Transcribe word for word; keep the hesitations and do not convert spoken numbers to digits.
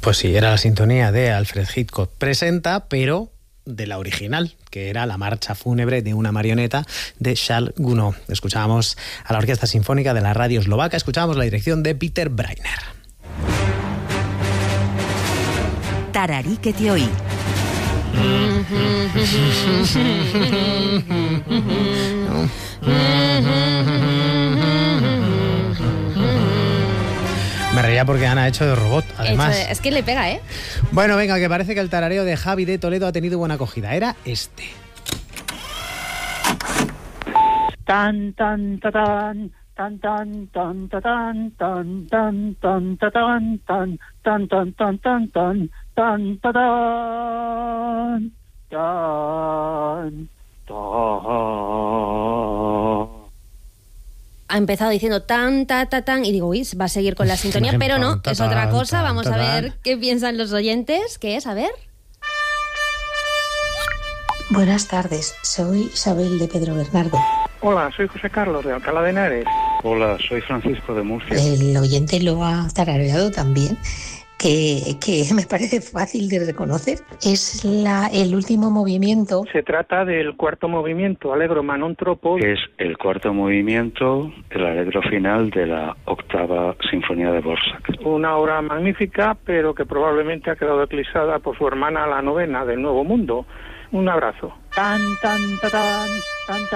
Pues sí, era la sintonía de Alfred Hitchcock Presenta, pero de la original, que era la marcha fúnebre de una marioneta de Charles Gounod. Escuchábamos a la Orquesta Sinfónica de la Radio Eslovaca, escuchábamos la dirección de Peter Breiner. Tararíquete hoy. Me reía porque Ana ha hecho de robot, además. Hecho de, es que le pega, ¿eh? Bueno, venga, que parece que el tarareo de Javi de Toledo ha tenido buena acogida. Era este. Tan tan ta, tan tan tan tan ta, tan tan tan tan ta, tan tan tan tan tan tan tan tan ta, tan tan tan. Ha empezado diciendo tan, ta, ta, tan, y digo, uy, va a seguir con la sintonía, pero no, es otra cosa. Vamos a ver qué piensan los oyentes. ¿Qué es? A ver. Buenas tardes, soy Isabel de Pedro Bernardo. Hola, soy José Carlos de Alcalá de Henares. Hola, soy Francisco de Murcia. El oyente lo ha tarareado también, que, que me parece fácil de reconocer. Es la, el último movimiento. Se trata del cuarto movimiento, Allegro ma non troppo. Es el cuarto movimiento, el Allegro final de la octava Sinfonía de Dvořák. Una obra magnífica, pero que probablemente ha quedado eclipsada por su hermana, la novena del Nuevo Mundo. Un abrazo. Tan, tan, ta, tan, tan, tan.